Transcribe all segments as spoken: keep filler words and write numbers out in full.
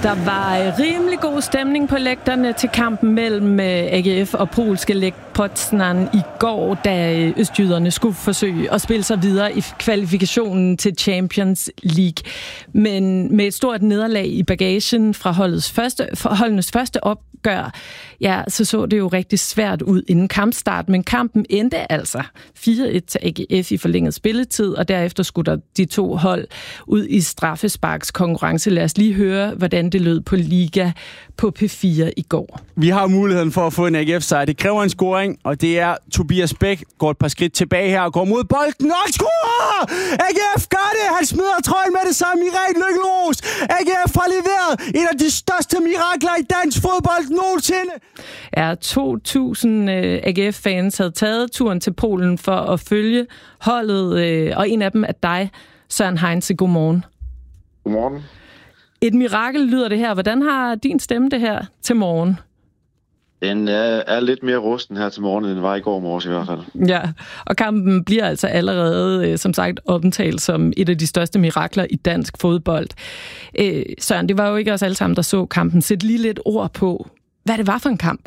Der var rimelig god stemning på lægterne til kampen mellem A G F og polske Lech Poznan i går, da østjyderne skulle forsøge at spille sig videre i kvalifikationen til Champions League. Men med et stort nederlag i bagagen fra holdets første, holdenes første opgør, ja, så så det jo rigtig svært ud inden kampstart, men kampen endte altså fire et til A G F i forlænget spilletid, og derefter skulle der de to hold ud i straffesparkskonkurrence. Lad os lige høre, hvordan det lød på Liga på P fire i går. Vi har muligheden for at få en A G F-sejr. Det kræver en scoring, og det er Tobias Bæk, går et par skridt tilbage her og går mod bolden og scorer! A G F gør det! Han smider trøjen med det samme. Michael Løkkelros. A G F har leveret en af de største mirakler i dansk fodbold nogensinde. Ja, to tusind A G F-fans havde taget turen til Polen for at følge holdet, og en af dem er dig, Søren Heinze. Godmorgen. Godmorgen. Et mirakel lyder det her. Hvordan har din stemme det her til morgen? Den er, er lidt mere rusten her til morgen, end den var i går morges i hvert fald. Ja, og kampen bliver altså allerede, som sagt, omtalt som et af de største mirakler i dansk fodbold. Øh, Søren, det var jo ikke os alle sammen, der så kampen. Sæt lige lidt ord på, hvad det var for en kamp.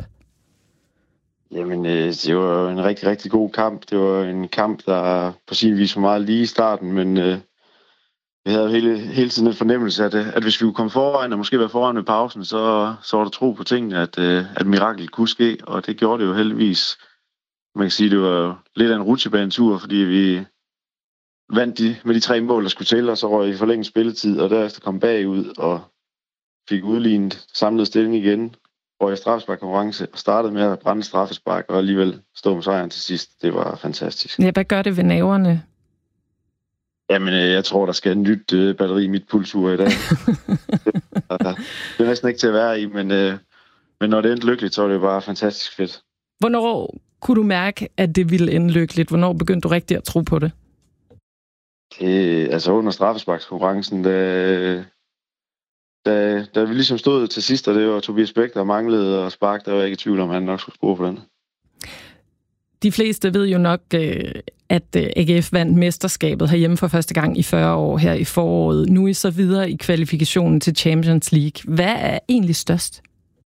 Jamen, øh, det var jo en rigtig, rigtig god kamp. Det var en kamp, der på sin vis var meget lige i starten, men øh, vi havde jo hele, hele tiden en fornemmelse, at, at hvis vi kunne komme foran, og måske være foran med pausen, så, så var der tro på tingene, at, at mirakel kunne ske, og det gjorde det jo heldigvis. Man kan sige, det var lidt af en rutsjebanetur, fordi vi vandt de, med de tre mål, der skulle til, og så røg i forlænget spilletid, og derefter kom bagud og fik udlignet samlet stilling igen, røg i straffesparkkonkurrence og startede med at brænde straffespark, og alligevel stod med sejren til sidst. Det var fantastisk. Ja, hvad gør det ved nerverne? Jamen, jeg tror, der skal en nyt øh, batteri i mit pulsur i dag. det, det er næsten ikke til at være i, men, øh, men når det endte lykkeligt, så var det bare fantastisk fedt. Hvornår kunne du mærke, at det ville ende lykkeligt? Hvornår begyndte du rigtig at tro på det? det altså under straffesparkskonkurrencen, da, da, da vi ligesom stod til sidst, og det var Tobias Bæk, der manglede og spark, der var jeg ikke i tvivl om, at han nok skulle score på den. De fleste ved jo nok, at A G F vandt mesterskabet herhjemme for første gang i fyrre år her i foråret. Nu er I så videre i kvalifikationen til Champions League. Hvad er egentlig størst?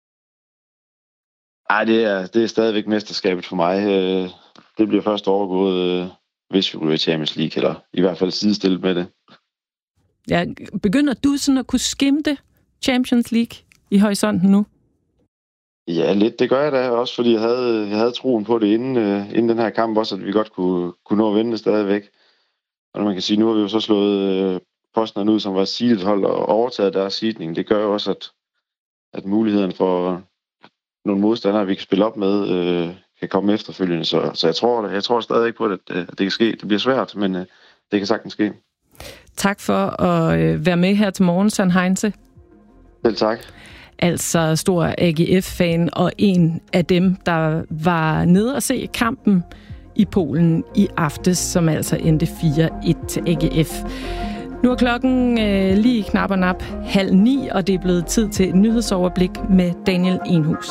Ej, det er, det er stadigvæk mesterskabet for mig. Det bliver først overgået, hvis vi ryger i Champions League, eller i hvert fald sidestillet med det. Ja, begynder du sådan at kunne skimte Champions League i horisonten nu? Ja, lidt. Det gør jeg da også, fordi jeg havde, jeg havde troen på det inden, uh, inden den her kamp også, at vi godt kunne, kunne nå at vinde det stadigvæk. Og man kan sige, nu har vi jo så slået uh, Poznan ud, som var seedet hold, og overtaget deres seedning. Det gør jo også, at, at muligheden for nogle modstandere, vi kan spille op med, uh, kan komme efterfølgende. Så, så jeg tror jeg tror stadig på, at, at det kan ske. Det bliver svært, men uh, det kan sagtens ske. Tak for at uh, være med her til morgen, Søren Heinze. Selv tak. Altså stor A G F-fan og en af dem, der var nede og se kampen i Polen i aftes, som altså endte fire et til A G F. Nu er klokken øh, lige knap og nap halv ni, og det er blevet tid til et nyhedsoverblik med Daniel Enhus.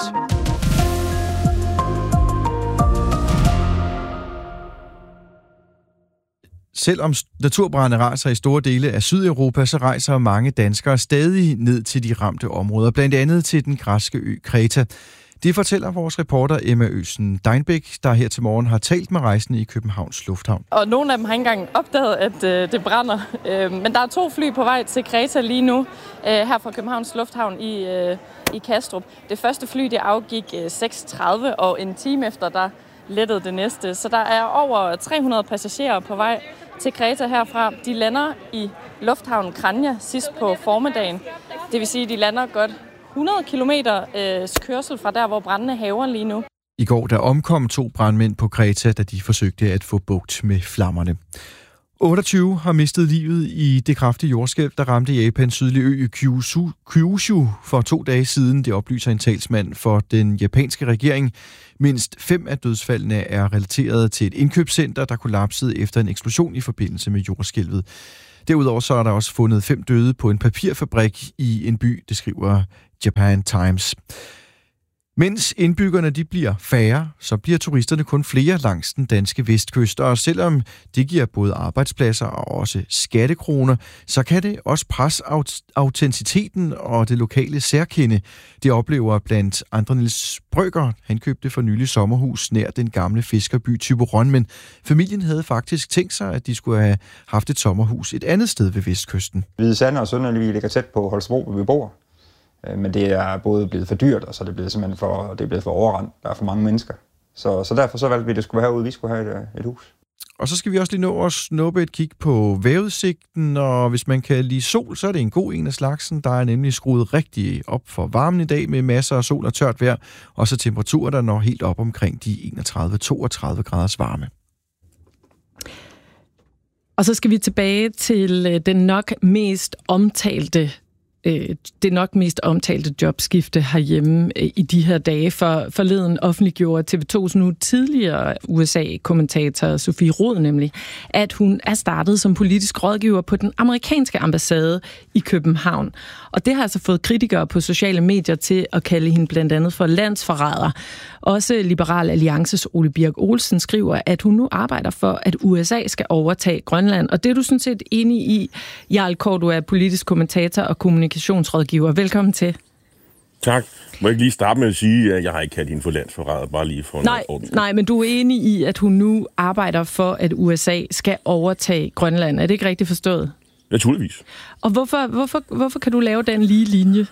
Selvom naturbrande raser i store dele af Sydeuropa, så rejser mange danskere stadig ned til de ramte områder, blandt andet til den græske ø Kreta. Det fortæller vores reporter Emma Østen Deinbæk, der her til morgen har talt med rejsende i Københavns Lufthavn. Og nogle af dem har ikke engang opdaget, at øh, det brænder. Øh, men der er to fly på vej til Kreta lige nu, øh, her fra Københavns Lufthavn i, øh, i Kastrup. Det første fly det afgik øh, seks tredive, og en time efter der lettede det næste. Så der er over tre hundrede passagerer på vej til Kreta herfra. De lander i lufthavnen Kranja sidst på formiddagen. Det vil sige, at de lander godt hundrede kilometer øh, kørsel fra der, hvor brændende haver lige nu. I går der omkom to brandmænd på Kreta, da de forsøgte at få bugt med flammerne. otteogtyve har mistet livet i det kraftige jordskælv, der ramte Japans sydlige ø Kyushu, Kyushu for to dage siden. Det oplyser en talsmand for den japanske regering. Mindst fem af dødsfaldene er relateret til et indkøbscenter, der kollapsede efter en eksplosion i forbindelse med jordskælvet. Derudover så er der også fundet fem døde på en papirfabrik i en by, det skriver Japan Times. Mens indbyggerne de bliver færre, så bliver turisterne kun flere langs den danske vestkyst. Og selvom det giver både arbejdspladser og også skattekroner, så kan det også presse autenticiteten og det lokale særkende. Det oplever blandt andre Niels Brøgger. Han købte for nylig sommerhus nær den gamle fiskerby Thyborøn, men familien havde faktisk tænkt sig, at de skulle have haft et sommerhus et andet sted ved vestkysten. Hvide Sande og Sønderlig ligger tæt på Holstebro, hvor vi bor. Men det er både blevet for dyrt, og så er det blevet simpelthen for, det er blevet for overrendt. Der er for mange mennesker. Så, så derfor så valgte vi, at det skulle være herude. Vi skulle have et, et hus. Og så skal vi også lige nå at snuppe et kig på vejrudsigten, og hvis man kan lide sol, så er det en god en af slagsen. Der er nemlig skruet rigtig op for varmen i dag med masser af sol og tørt vejr, og så temperaturer, der når helt op omkring de enogtredive til toogtredive graders varme. Og så skal vi tilbage til den nok mest omtalte det nok mest omtalte jobskifte herhjemme i de her dage. For forleden offentliggjorde T V to's nu tidligere U S A-kommentator Sofie Rod nemlig, at hun er startet som politisk rådgiver på den amerikanske ambassade i København. Og det har altså fået kritikere på sociale medier til at kalde hende blandt andet for landsforræder. Også Liberal Alliances Ole Birk Olsen skriver, at hun nu arbejder for, at U S A skal overtage Grønland. Og det er du sådan set enig i, Jarl Kort, du er politisk kommentator og kommunikationsrådgiver. Velkommen til. Tak. Må jeg ikke lige starte med at sige, at jeg har ikke kaldt hende for landsforræder, bare lige for nej, noget nej, men du er enig i, at hun nu arbejder for, at U S A skal overtage Grønland. Er det ikke rigtigt forstået? Naturligvis. Og hvorfor, hvorfor, hvorfor kan du lave den lige linje?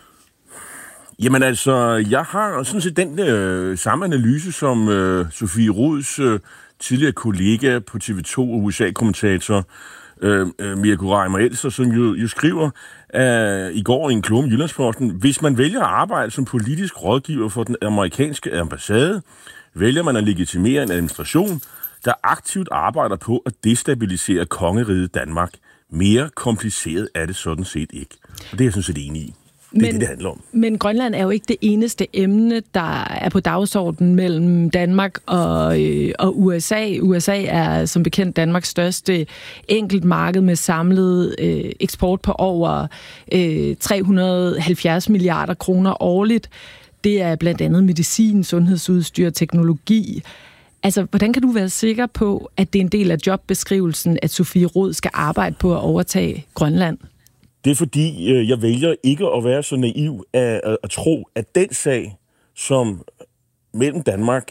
Jamen altså, jeg har sådan set den øh, samme analyse som øh, Sofie Rods øh, tidligere kollega på T V to og U S A-kommentator øh, øh, Mirko Reimer Elser, som jo, jo skriver øh, i går i en klumme i Jyllandsposten: hvis man vælger at arbejde som politisk rådgiver for den amerikanske ambassade, vælger man at legitimere en administration, der aktivt arbejder på at destabilisere kongeriget Danmark. Mere kompliceret er det sådan set ikke. Og det er jeg sådan set enig i. Det er men, det, det handler om. Men Grønland er jo ikke det eneste emne, der er på dagsordenen mellem Danmark og, øh, og U S A. U S A er som bekendt Danmarks største enkeltmarked med samlet øh, eksport på over øh, tre hundrede og halvfjerds milliarder kroner årligt. Det er blandt andet medicin, sundhedsudstyr, teknologi. Altså, hvordan kan du være sikker på, at det er en del af jobbeskrivelsen, at Sofie Rod skal arbejde på at overtage Grønland? Det er fordi, øh, jeg vælger ikke at være så naiv at, at, at tro, at den sag, som mellem Danmark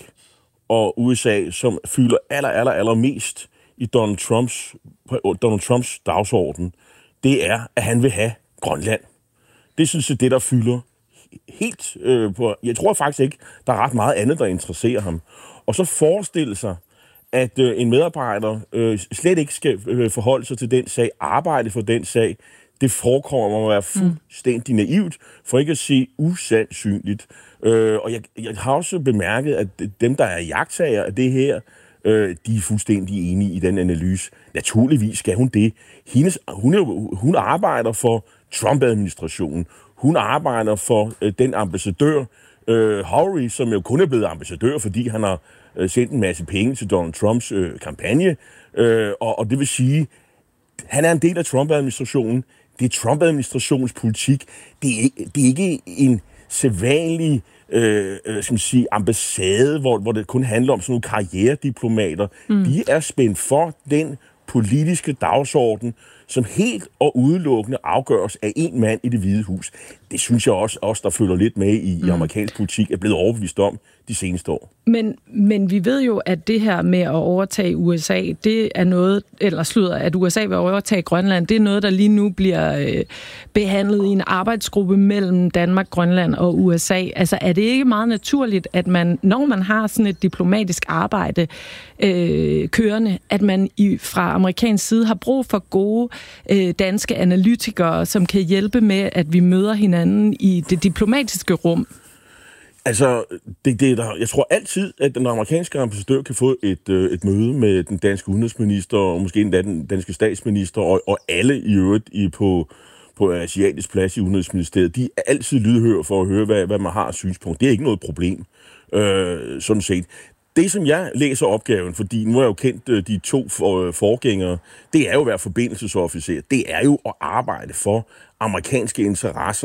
og U S A, som fylder aller, aller, aller mest i Donald Trumps, Donald Trumps dagsorden, det er, at han vil have Grønland. Det synes jeg, det der fylder helt øh, på. Jeg tror faktisk ikke, der er ret meget andet, der interesserer ham. Og så forestille sig, at øh, en medarbejder øh, slet ikke skal øh, forholde sig til den sag, arbejde for den sag, det forekommer at være fuldstændig naivt, for ikke at sige usandsynligt. Øh, og jeg, jeg har også bemærket, at dem, der er jagttager af det her, øh, de er fuldstændig enige i den analyse. Naturligvis skal hun det. Hendes, hun, er, hun arbejder for Trump-administrationen. Hun arbejder for øh, den ambassadør, øh, Howry, som jo kun er blevet ambassadør, fordi han har øh, sendt en masse penge til Donald Trumps øh, kampagne. Øh, og, og det vil sige, han er en del af Trump-administrationen. Det er Trump-administrationens politik. Det er ikke, det er ikke en sædvanlig øh, skal man sige, ambassade, hvor, hvor det kun handler om sådan nogle karrierediplomater. Mm. De er spændt for den politiske dagsorden, som helt og udelukkende afgøres af en mand i Det Hvide Hus. Det synes jeg også, os der følger lidt med i, mm. i amerikansk politik, er blevet overbevist om de seneste år. Men, men vi ved jo, at det her med at overtage U S A, det er noget, eller slutter, at U S A vil overtage Grønland, det er noget, der lige nu bliver øh, behandlet i en arbejdsgruppe mellem Danmark, Grønland og U S A. Altså er det ikke meget naturligt, at man, når man har sådan et diplomatisk arbejde øh, kørende, at man i, fra amerikansk side har brug for gode øh, danske analytikere, som kan hjælpe med, at vi møder hinanden i det diplomatiske rum? Altså, det, det der, jeg tror altid, at den amerikanske ambassadør kan få et, øh, et møde med den danske udenrigsminister, og måske endda den danske statsminister, og, og alle i øvrigt i, på, på asiatisk plads i Udenrigsministeriet. De er altid lydhøre for at høre, hvad, hvad man har af synspunkt. Det er ikke noget problem, øh, sådan set. Det, som jeg læser opgaven, fordi nu har jeg jo kendt øh, de to for, øh, forgængere, det er jo at være forbindelsesofficer. Det er jo at arbejde for amerikanske interesser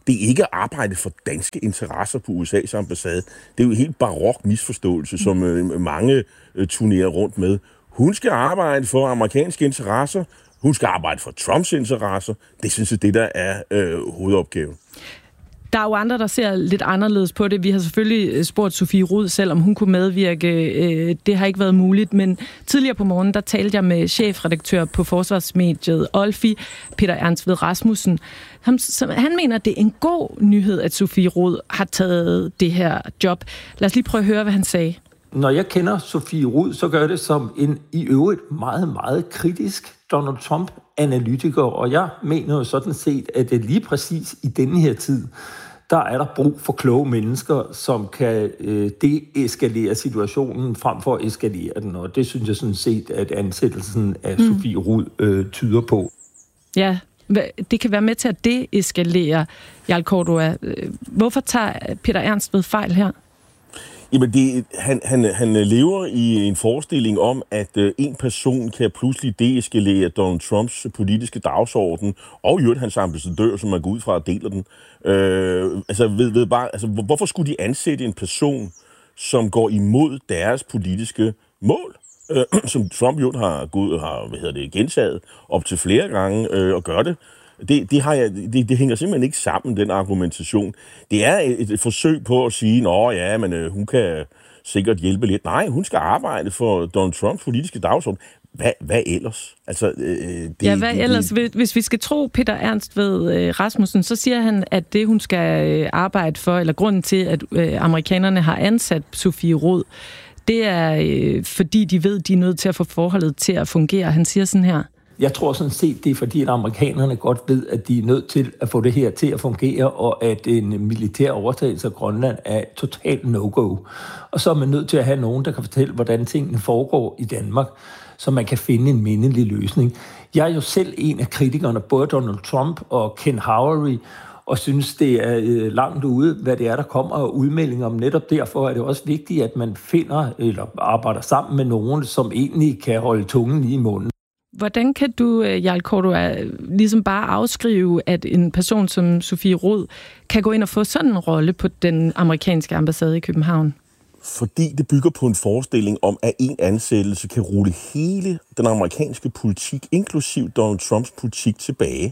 Det er ikke at arbejde for danske interesser på U S A's ambassade. Det er jo en helt barok misforståelse, som øh, mange øh, turnerer rundt med. Hun skal arbejde for amerikanske interesser. Hun skal arbejde for Trumps interesser. Det synes jeg, det der er øh, hovedopgaven. Der er jo andre, der ser lidt anderledes på det. Vi har selvfølgelig spurgt Sofie Rud selv, om hun kunne medvirke. Det har ikke været muligt, men tidligere på morgenen, der talte jeg med chefredaktør på forsvarsmediet Olfi, Peter Ernst Ved Rasmussen. Han, han mener, det er en god nyhed, at Sofie Rud har taget det her job. Lad os lige prøve at høre, hvad han sagde. Når jeg kender Sofie Rud, så gør det som en i øvrigt meget, meget kritisk Donald Trump-analytiker, og jeg mener jo sådan set, at det lige præcis i denne her tid, der er der brug for kloge mennesker, som kan øh, deeskalere situationen frem for at eskalere den, og det synes jeg sådan set, at ansættelsen af mm. Sofie Rud øh, tyder på. Ja, det kan være med til at deeskalere, Jarl Cordua. Hvorfor tager Peter Ernst ved fejl her? Jamen, det, han, han, han lever i en forestilling om, at øh, en person kan pludselig deeskalere Donald Trumps politiske dagsorden, og i øvrigt hans ambassadør, som man går ud fra og deler den. Øh, altså, ved, ved bare, altså, hvorfor skulle de ansætte en person, som går imod deres politiske mål? Øh, som Trump jo har, gået, har hvad hedder det, gentaget op til flere gange øh, og gør det. Det, det, har jeg, det, det hænger simpelthen ikke sammen, den argumentation. Det er et, et forsøg på at sige, nå ja, men øh, hun kan sikkert hjælpe lidt. Nej, hun skal arbejde for Donald Trumps politiske dagsorden. Hvad, hvad ellers? Altså, øh, det, ja, hvad det, ellers? Det, Hvis vi skal tro Peter Ernst Ved øh, Rasmussen, så siger han, at det, hun skal øh, arbejde for, eller grunden til, at øh, amerikanerne har ansat Sofie Rud, det er, øh, fordi de ved, de er nødt til at få forholdet til at fungere. Han siger sådan her. Jeg tror sådan set, det er fordi, at amerikanerne godt ved, at de er nødt til at få det her til at fungere, og at en militær overtagelse af Grønland er totalt no-go. Og så er man nødt til at have nogen, der kan fortælle, hvordan tingene foregår i Danmark, så man kan finde en mindelig løsning. Jeg er jo selv en af kritikerne, både Donald Trump og Ken Howery, og synes, det er langt ude, hvad det er, der kommer af udmeldinger om. Netop derfor er det også vigtigt, at man finder eller arbejder sammen med nogen, som egentlig kan holde tungen lige i munden. Hvordan kan du, Jarl Cordua, ligesom bare afskrive, at en person som Sofie Rud kan gå ind og få sådan en rolle på den amerikanske ambassade i København? Fordi det bygger på en forestilling om, at en ansættelse kan rulle hele den amerikanske politik, inklusiv Donald Trumps politik, tilbage.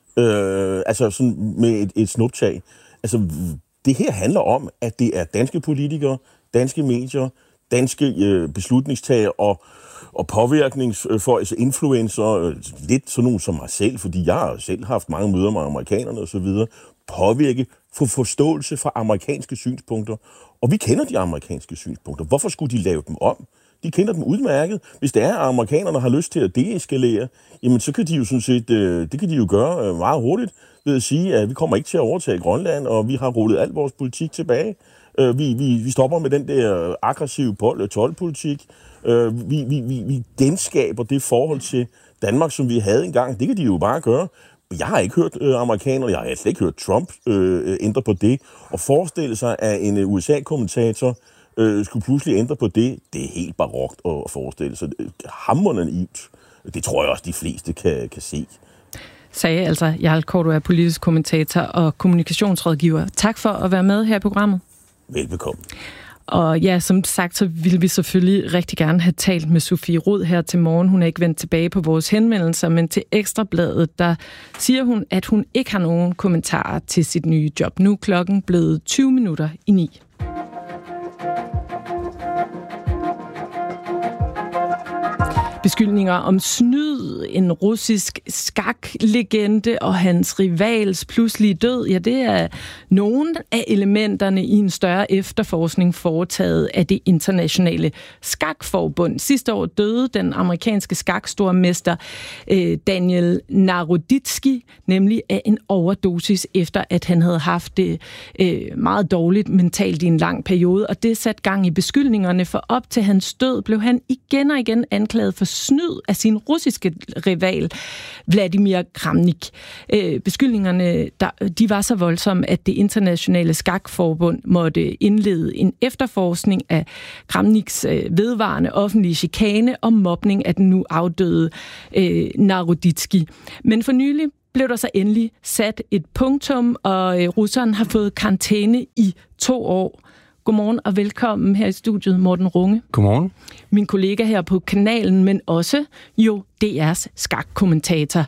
Øh, altså sådan med et, et snuptag. Altså, det her handler om, at det er danske politikere, danske medier, danske øh, beslutningstagere og og påvirkningsfolk, altså influencer, lidt sådan nogen som mig selv, fordi jeg har selv haft mange møder med amerikanerne og så videre, påvirke, få forståelse for amerikanske synspunkter. Og vi kender de amerikanske synspunkter. Hvorfor skulle de lave dem om? De kender dem udmærket. Hvis det er, at amerikanerne har lyst til at deeskalere, jamen så kan de jo sådan set, det kan de jo gøre meget hurtigt ved at sige, at vi kommer ikke til at overtage Grønland, og vi har rullet al vores politik tilbage. Vi, vi, vi stopper med den der aggressive toldpolitik. Uh, vi, vi, vi, vi genskaber det forhold til Danmark, som vi havde engang. Det kan de jo bare gøre. Jeg har ikke hørt uh, amerikanere, jeg har slet ikke hørt Trump uh, ændre på det. Og forestille sig, at en uh, U S A-kommentator uh, skulle pludselig ændre på det, det er helt barokt at forestille sig. Hamrende naivt. Det tror jeg også, de fleste kan, kan se. Sagde altså Jarl Cordua, politisk kommentator og kommunikationsrådgiver. Tak for at være med her i programmet. Velbekomme. Og ja, som sagt, så ville vi selvfølgelig rigtig gerne have talt med Sofie Rud her til morgen. Hun er ikke vendt tilbage på vores henvendelser, men til Ekstrabladet, der siger hun, at hun ikke har nogen kommentarer til sit nye job. Nu er klokken blevet tyve minutter i ni. Beskyldninger om snyd, en russisk skaklegende og hans rivals pludselige død, ja, det er nogle af elementerne i en større efterforskning foretaget af det internationale skakforbund. Sidste år døde den amerikanske skakstormester eh, Daniel Naroditsky, nemlig af en overdosis, efter at han havde haft det eh, meget dårligt mentalt i en lang periode, og det satte gang i beskyldningerne, for op til hans død blev han igen og igen anklaget for snyd af sin russiske rival, Vladimir Kramnik. Øh, beskyldningerne, der, de var så voldsomme, at det internationale skakforbund måtte indlede en efterforskning af Kramniks øh, vedvarende offentlige chikane og mobning af den nu afdøde øh, Naroditsky. Men for nylig blev der så endelig sat et punktum, og øh, russeren har fået karantæne i to år. Godmorgen og velkommen her i studiet, Morten Runge. Godmorgen. Min kollega her på kanalen, men også jo D R's skakkommentator.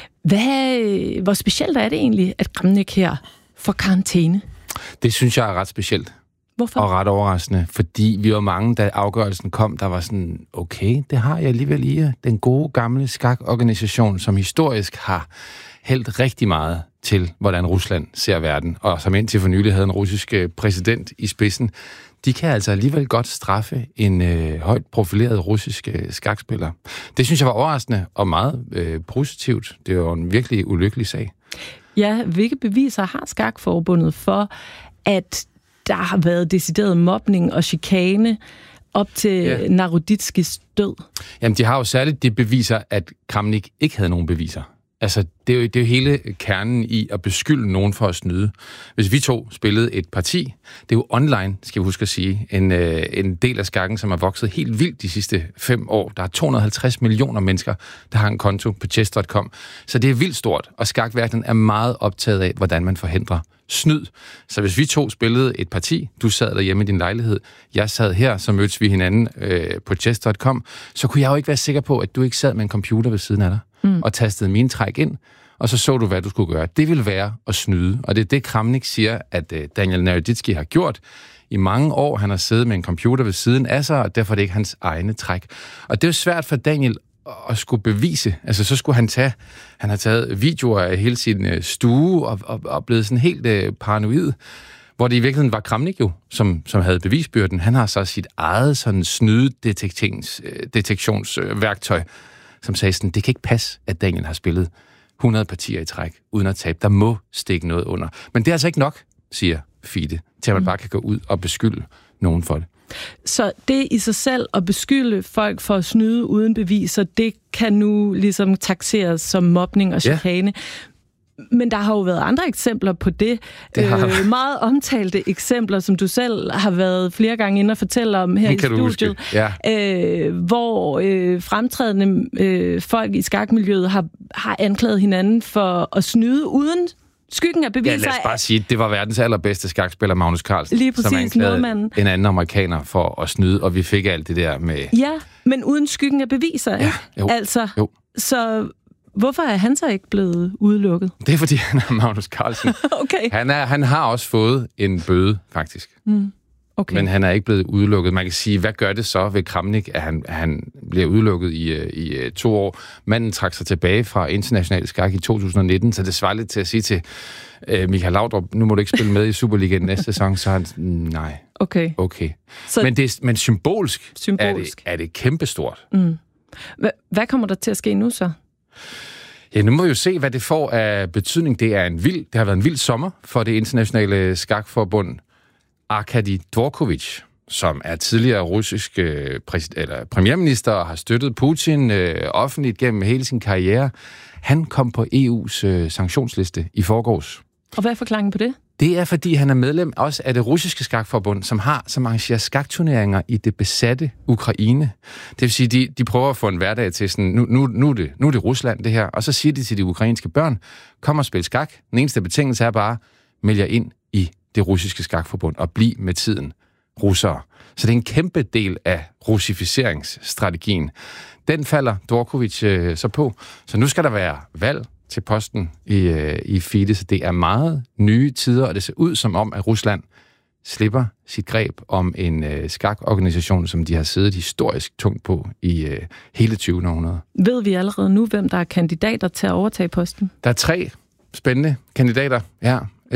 Hvad, hvor specielt er det egentlig, at Kramnik her får karantæne? Det synes jeg er ret specielt. Hvorfor? Og ret overraskende, fordi vi var mange, da afgørelsen kom, der var sådan, okay, det har jeg alligevel i den gode gamle skakorganisation, som historisk har hældt rigtig meget til, hvordan Rusland ser verden, og som indtil for nylig havde en russisk præsident i spidsen. De kan altså alligevel godt straffe en øh, højt profileret russisk øh, skakspiller. Det synes jeg var overraskende og meget øh, positivt. Det var en virkelig ulykkelig sag. Ja, hvilke beviser har Skakforbundet for, at der har været decideret mobning og chikane op til ja. Naroditskis død? Jamen, de har jo særligt de beviser, at Kramnik ikke havde nogen beviser. Altså, det er, jo, det er jo hele kernen i at beskylde nogen for at snyde. Hvis vi to spillede et parti, det er jo online, skal vi huske at sige, en, øh, en del af skakken, som er vokset helt vildt de sidste fem år. Der er to hundrede og halvtreds millioner mennesker, der har en konto på chess punktum com. Så det er vildt stort, og skakverdenen er meget optaget af, hvordan man forhindrer snyd. Så hvis vi to spillede et parti, du sad derhjemme i din lejlighed, jeg sad her, så mødtes vi hinanden øh, på chess punktum com, så kunne jeg jo ikke være sikker på, at du ikke sad med en computer ved siden af dig, mm. og tastede mine træk ind, og så så du, hvad du skulle gøre. Det ville være at snyde, og det er det, Kramnik siger, at øh, Daniel Naroditski har gjort i mange år. Han har siddet med en computer ved siden af sig, og derfor er det ikke hans egne træk. Og det er jo svært for Daniel at skulle bevise. Altså, så skulle han tage... Han har taget videoer af hele sin øh, stue og, og, og blevet sådan helt øh, paranoid, hvor det i virkeligheden var Kramnik jo, som, som havde bevisbyrden. Han har så sit eget sådan snydedetektionsværktøj, øh, som sagde sådan, det kan ikke passe, at Daniel har spillet hundrede partier i træk, uden at tabe. Der må stikke noget under. Men det er altså ikke nok, siger Fide, til at man bare kan gå ud og beskylde nogen for det. Så det i sig selv at beskylde folk for at snyde uden beviser, det kan nu ligesom takseres som mobning og chikane. Ja. Men der har jo været andre eksempler på det. det øh, meget omtalte eksempler, som du selv har været flere gange inde og fortælle om her i studiet. Ja. Øh, hvor øh, fremtrædende øh, folk i skakmiljøet har, har anklaget hinanden for at snyde uden skyggen af beviser. Ja, lad os bare sige, det var verdens allerbedste skakspiller, Magnus Carlsen, lige præcis, som anklagede en anden amerikaner for at snyde, og vi fik alt det der med... Ja, men uden skyggen af beviser, ja, jo, altså, jo. Så hvorfor er han så ikke blevet udelukket? Det er, fordi han er Magnus Carlsen. Okay. Han, er, han har også fået en bøde, faktisk. Mm. Okay. Men han er ikke blevet udelukket. Man kan sige, hvad gør det så ved Kramnik, at han, at han bliver udelukket i, i to år? Manden trak sig tilbage fra international skak i to tusind nitten, så det svarer lidt til at sige til uh, Michael Laudrup, nu må du ikke spille med i Superligaen næste sæson, så han, nej, okay. okay. Så men, det, men symbolsk, symbolsk. Er, det, er det kæmpestort. Mm. Hvad kommer der til at ske nu så? Ja, nu må vi jo se, hvad det får af betydning. Det er en vild, det har været en vild sommer for det internationale skakforbund. Arkady Dvorkovich, som er tidligere russisk øh, præsid- eller premierminister og har støttet Putin øh, offentligt gennem hele sin karriere, han kom på E U's øh, sanktionsliste i forgårs. Og hvad er forklaringen på det? Det er, fordi han er medlem også af det russiske skakforbund, som har, som arrangerer skakturneringer i det besatte Ukraine. Det vil sige, de, de prøver at få en hverdag til sådan, nu, nu, nu, er det, nu er det Rusland, det her. Og så siger de til de ukrainske børn, kom og spil skak. Den eneste betingelse er bare, meld jer ind i det russiske skakforbund og bliv med tiden russere. Så det er en kæmpe del af russificeringsstrategien. Den falder Dvorkovich øh, så på. Så nu skal der være valg til posten i, øh, i Fide, så det er meget nye tider, og det ser ud som om, at Rusland slipper sit greb om en øh, skakorganisation, som de har siddet historisk tungt på i øh, hele tyvende århundrede. Ved vi allerede nu, hvem der er kandidater til at overtage posten? Der er tre spændende kandidater, ja.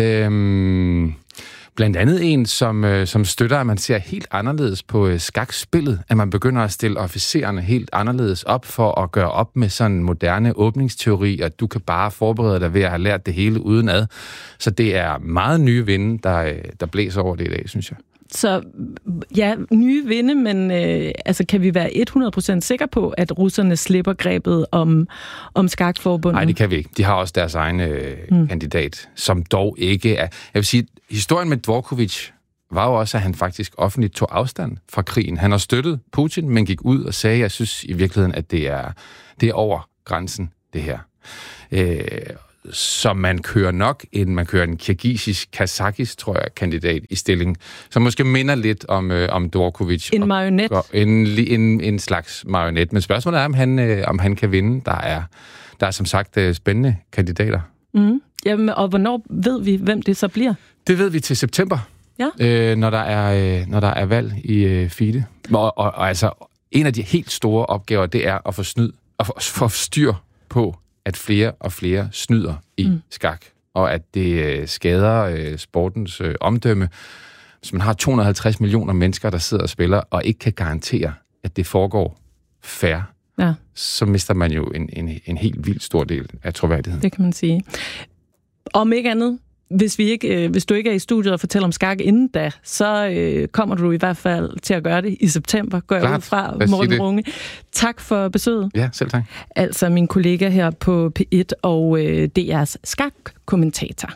Øhm, blandt andet en, som, øh, som støtter, at man ser helt anderledes på øh, skakspillet, at man begynder at stille officererne helt anderledes op for at gøre op med sådan en moderne åbningsteori, at du kan bare forberede dig ved at have lært det hele udenad. Så det er meget nye vinde, der, øh, der blæser over det i dag, synes jeg. Så ja, nye vinde, men øh, altså, kan vi være hundrede procent sikre på, at russerne slipper grebet om, om skakforbundet? Nej, det kan vi ikke. De har også deres egen øh, hmm. kandidat, som dog ikke er... Jeg vil sige, historien med Dvorkovich var jo også, at han faktisk offentligt tog afstand fra krigen. Han har støttet Putin, men gik ud og sagde, jeg synes i virkeligheden, at det er, det er over grænsen, det her. Øh, så man kører nok en, man kører en kirgisisk, kazakhisk, tror jeg, kandidat i stilling, som måske minder lidt om, øh, om Dvorkovic. En marionet. Og, en, en, en slags marionet. Men spørgsmålet er, om han, øh, om han kan vinde. Der er, der er som sagt øh, spændende kandidater. Mm. Jamen, og hvornår ved vi, hvem det så bliver? Det ved vi til september, ja. øh, når, der er, øh, når der er valg i øh, Fide. Og, og, og altså, en af de helt store opgaver, det er at få snyd, at få styr på, at flere og flere snyder i mm. skak, og at det øh, skader øh, sportens øh, omdømme. Hvis man har to hundrede og halvtreds millioner mennesker, der sidder og spiller, og ikke kan garantere, at det foregår fair, ja. så mister man jo en, en, en helt vildt stor del af troværdigheden. Det kan man sige. Om ikke andet, hvis, vi ikke, øh, hvis du ikke er i studiet og fortæller om skak inden da, så øh, kommer du i hvert fald til at gøre det i september, går jeg ud fra, Morten Runge. Tak for besøget. Ja, selv tak. Altså min kollega her på P et og øh, D R's skakkommentator.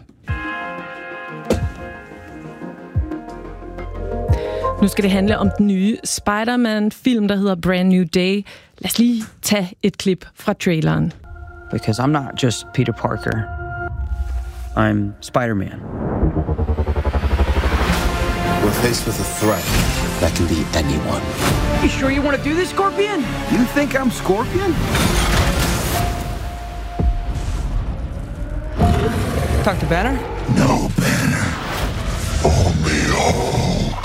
Nu skal det handle om den nye Spider-Man-film, der hedder Brand New Day. Lad os lige tage et klip fra traileren. Because I'm not just Peter Parker. I'm Spider-Man. We're faced with a threat that can be anyone. You sure you want to do this, Scorpion? You think I'm Scorpion? Talk to Banner? No, Banner. Only Hulk.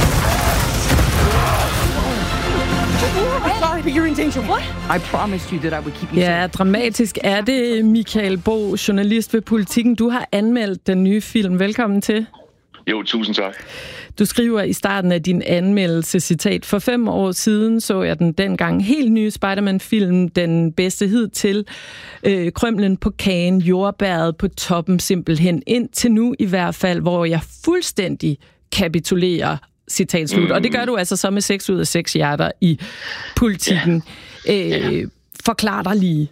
I'm sorry, but you're in danger. What? I promised you that I would keep you safe. Ja, dramatisk er det, Michael Bo, journalist ved Politikken. Du har anmeldt den nye film. Velkommen til. Jo, tusind tak. Du skriver i starten af din anmeldelse, citat, for fem år siden så jeg den dengang helt nye Spider-Man-film, den bedste hidtil, øh, krømlen på kagen, jordbæret på toppen, simpelthen indtil nu i hvert fald, hvor jeg fuldstændig kapitulerer, citat slut. Mm. Og det gør du altså så med seks ud af seks hjerter i Politikken. Ja. Øh, ja. Forklar dig lige.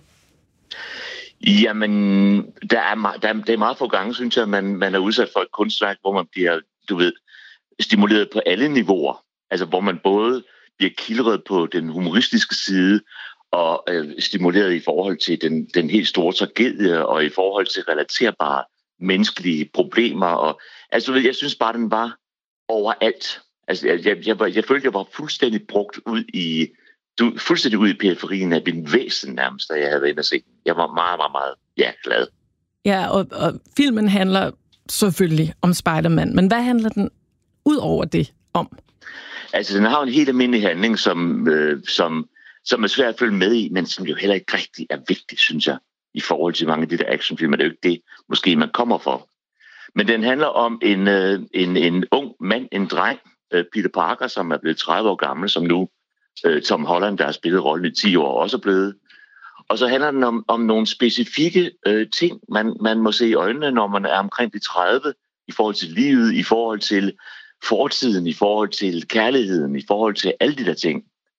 Jamen, der er, meget, der er, det er meget få gange, synes jeg, at man, man er udsat for et kunstværk, hvor man bliver, du ved, stimuleret på alle niveauer. Altså, hvor man både bliver kildret på den humoristiske side, og øh, stimuleret i forhold til den, den helt store tragedie, og i forhold til relaterbare menneskelige problemer. Og, altså, du ved, jeg synes bare, den var overalt. Altså, jeg, jeg, jeg, jeg følte, jeg var fuldstændig brugt ud i... Du er fuldstændig ude i periferien af min væsen nærmest, da jeg havde været inde og se. Jeg var meget, meget, meget ja, glad. Ja, og, og filmen handler selvfølgelig om Spider-Man, men hvad handler den ud over det om? Altså, den har en helt almindelig handling, som, øh, som, som er svært at følge med i, men som jo heller ikke rigtig er vigtig, synes jeg, i forhold til mange af de der actionfilmer. Det er jo ikke det, måske man kommer for. Men den handler om en, øh, en, en ung mand, en dreng, øh, Peter Parker, som er blevet tredive år gammel, som nu Tom Holland, der har spillet rollen i ti år, også er blevet. Og så handler den om, om nogle specifikke øh, ting, man, man må se i øjnene, når man er omkring de tredive, i forhold til livet, i forhold til fortiden, i forhold til kærligheden, i forhold til alle de der ting.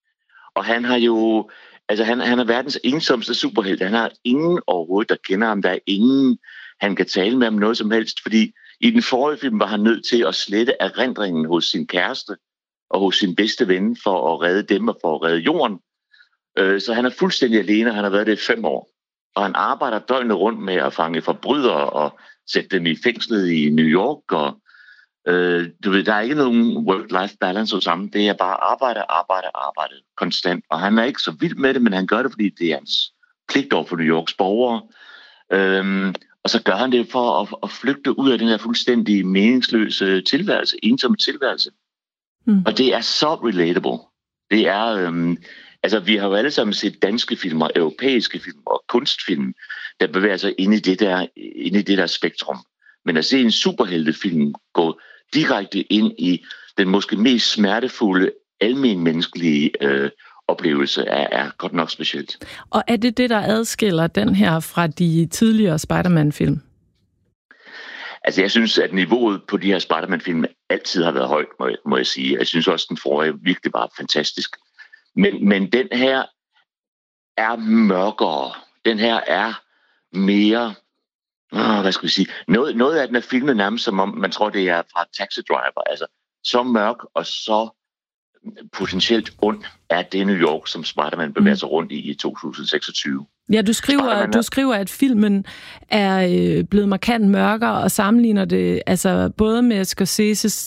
Og han har jo, altså han, han er verdens ensomste superhelt. Han har ingen overhovedet, der kender ham. Der er ingen, han kan tale med om noget som helst, fordi i den forrige film var han nødt til at slette erindringen hos sin kæreste, og hos sin bedste ven for at redde dem og for at redde jorden. Så han er fuldstændig alene, og han har været det i fem år. Og han arbejder døgnet rundt med at fange forbrydere og sætte dem i fængslet i New York. Og, øh, du ved, der er ikke nogen work-life balance hos ham. Det er bare arbejde, arbejde, arbejde konstant. Og han er ikke så vild med det, men han gør det, fordi det er hans pligt over for New Yorks borgere. Øhm, og så gør han det for at, at flygte ud af den her fuldstændig meningsløse tilværelse, ensomme tilværelse. Mm. Og det er så relatable. Det er, øhm, altså vi har jo alle sammen set danske film og europæiske film og kunstfilm, der bevæger sig ind i det der, ind i det der spektrum. Men at se en superheltefilm gå direkte ind i den måske mest smertefulde, almenmenneskelige øh, oplevelse, er, er godt nok specielt. Og er det det, der adskiller den her fra de tidligere Spider-Man-film? Altså, jeg synes, at niveauet på de her Spider-Man-film altid har været højt, må jeg, må jeg sige. Jeg synes også, den forrige virkelig var fantastisk. Men, men den her er mørkere. Den her er mere... Åh, hvad skal vi sige? Noget, noget af den er filmet nærmest som om, man tror, det er fra Taxi Driver. Altså, så mørk og så potentielt ond er det New York, som Spider-Man bevæger sig rundt i i to tusind seksogtyve. Ja, du skriver, du skriver, at filmen er øh, blevet markant mørkere og sammenligner det altså både med Scorseses